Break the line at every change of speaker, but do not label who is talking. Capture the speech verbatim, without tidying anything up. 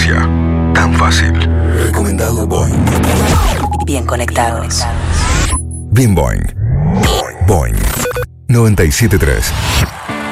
ciencia. Tan fácil.
Recomendado Boing.
Bien conectados.
Bien Boing. Boing. noventa y siete punto tres.